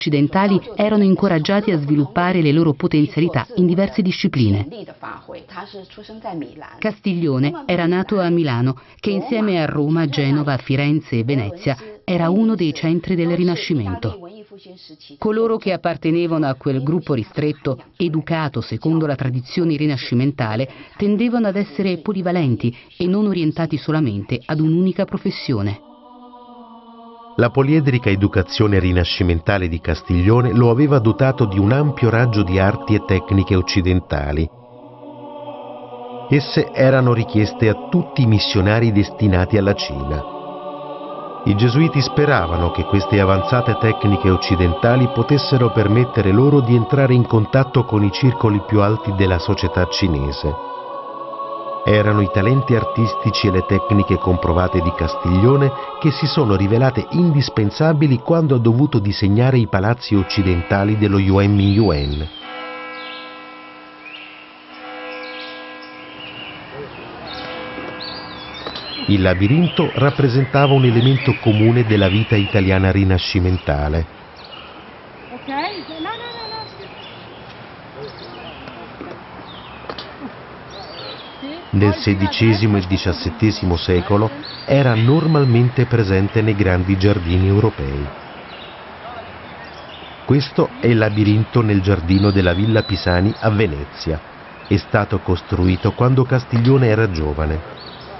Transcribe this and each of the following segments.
occidentali erano incoraggiati a sviluppare le loro potenzialità in diverse discipline. Castiglione era nato a Milano, che insieme a Roma, Genova, Firenze e Venezia era uno dei centri del Rinascimento. Coloro che appartenevano a quel gruppo ristretto, educato secondo la tradizione rinascimentale, tendevano ad essere polivalenti e non orientati solamente ad un'unica professione. La poliedrica educazione rinascimentale di Castiglione lo aveva dotato di un ampio raggio di arti e tecniche occidentali. Esse erano richieste a tutti i missionari destinati alla Cina. I gesuiti speravano che queste avanzate tecniche occidentali potessero permettere loro di entrare in contatto con i circoli più alti della società cinese. Erano i talenti artistici e le tecniche comprovate di Castiglione che si sono rivelate indispensabili quando ha dovuto disegnare i palazzi occidentali dello Yuan Miyuan. Il labirinto rappresentava un elemento comune della vita italiana rinascimentale. Nel XVI e XVII secolo era normalmente presente nei grandi giardini europei. Questo è il labirinto nel giardino della Villa Pisani a Venezia. È stato costruito quando Castiglione era giovane.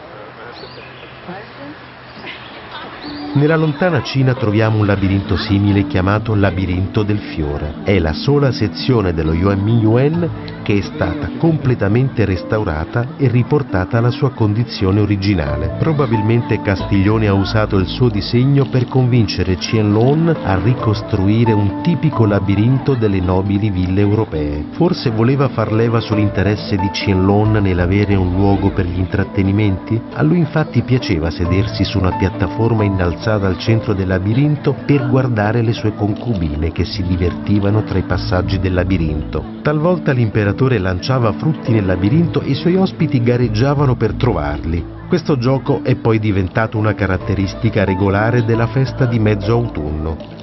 Nella lontana Cina troviamo un labirinto simile chiamato Labirinto del Fiore. È la sola sezione dello Yuan Miyuan che è stata completamente restaurata e riportata alla sua condizione originale. Probabilmente Castiglione ha usato il suo disegno per convincere Qianlong a ricostruire un tipico labirinto delle nobili ville europee. Forse voleva far leva sull'interesse di Qianlong nell'avere un luogo per gli intrattenimenti? A lui infatti piaceva sedersi su una piattaforma innalzata al centro del labirinto per guardare le sue concubine che si divertivano tra i passaggi del labirinto. Talvolta l'imperatore lanciava frutti nel labirinto e i suoi ospiti gareggiavano per trovarli. Questo gioco è poi diventato una caratteristica regolare della festa di mezzo autunno.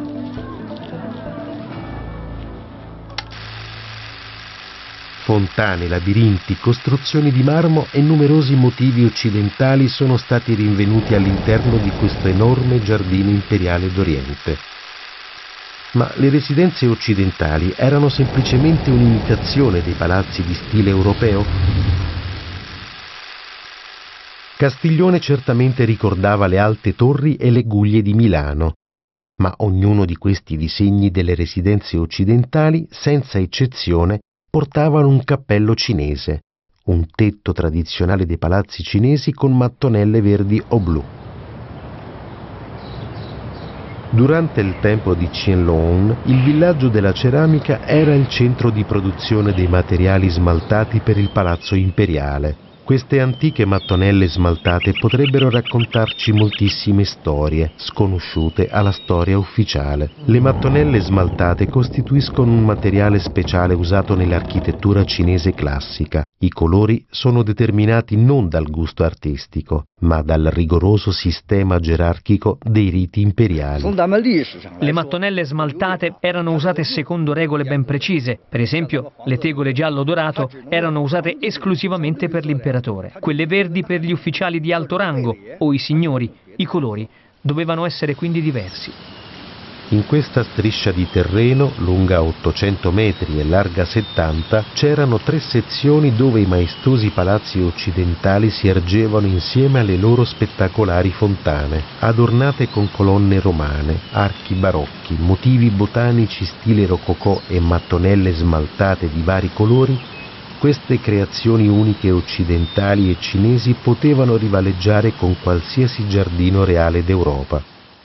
Fontane, labirinti, costruzioni di marmo e numerosi motivi occidentali sono stati rinvenuti all'interno di questo enorme giardino imperiale d'Oriente. Ma le residenze occidentali erano semplicemente un'imitazione dei palazzi di stile europeo? Castiglione certamente ricordava le alte torri e le guglie di Milano, ma ognuno di questi disegni delle residenze occidentali, senza eccezione, portavano un cappello cinese, un tetto tradizionale dei palazzi cinesi con mattonelle verdi o blu. Durante il tempo di Qianlong, il villaggio della ceramica era il centro di produzione dei materiali smaltati per il palazzo imperiale. Queste antiche mattonelle smaltate potrebbero raccontarci moltissime storie, sconosciute alla storia ufficiale. Le mattonelle smaltate costituiscono un materiale speciale usato nell'architettura cinese classica. I colori sono determinati non dal gusto artistico, ma dal rigoroso sistema gerarchico dei riti imperiali. Le mattonelle smaltate erano usate secondo regole ben precise. Per esempio, le tegole giallo-dorato erano usate esclusivamente per l'imperatore. Quelle verdi per gli ufficiali di alto rango o i signori. I colori dovevano essere quindi diversi. In questa striscia di terreno, lunga 800 metri e larga 70, c'erano 3 sezioni dove i maestosi palazzi occidentali si ergevano insieme alle loro spettacolari fontane, adornate con colonne romane, archi barocchi, motivi botanici stile rococò e mattonelle smaltate di vari colori. Queste creazioni uniche occidentali e cinesi potevano rivaleggiare con qualsiasi giardino reale d'Europa.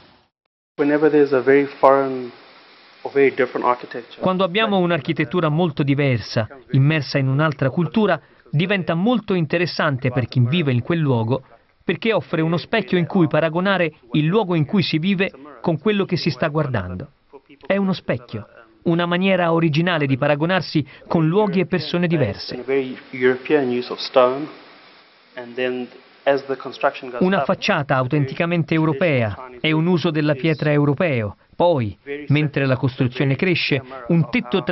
Quando abbiamo un'architettura molto diversa, immersa in un'altra cultura, diventa molto interessante per chi vive in quel luogo, perché offre uno specchio in cui paragonare il luogo in cui si vive con quello che si sta guardando. È uno specchio, una maniera originale di paragonarsi con luoghi e persone diverse. Una facciata autenticamente europea e un uso della pietra europeo. Poi, mentre la costruzione cresce, un tetto